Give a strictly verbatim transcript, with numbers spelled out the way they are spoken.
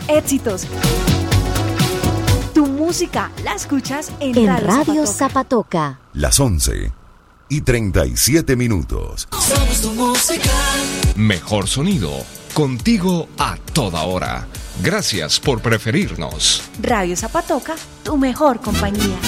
éxitos. Tu música la escuchas en, en Radio, Radio Zapatoca. Zapatoca. Las once y treinta y siete minutos. Somos tu música. Mejor sonido, contigo a toda hora. Gracias por preferirnos. Radio Zapatoca, tu mejor compañía.